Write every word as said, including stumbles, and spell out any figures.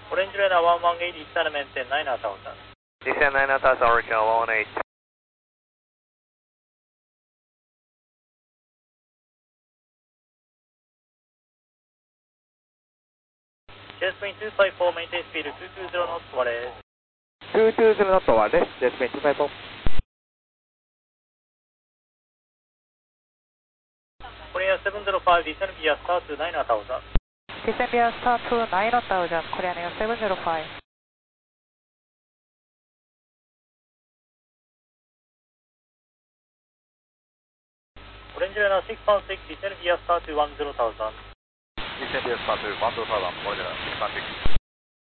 Orange Radar one one eight, descend maintain nine thousand. Descend nine thousand, original one one eight. Jetspring two five four, maintain speed two two zero knots, what is? two two zero knots, what is? Jetspring two five four. Korea seven zero five, descend via star to nine thousand. Descend via star to nine thousand, Korean Air seven zero five. Orange Radar six one six, descend via star to one zero thousand. Descend via star to one zero thousand, Orange Radar six one six.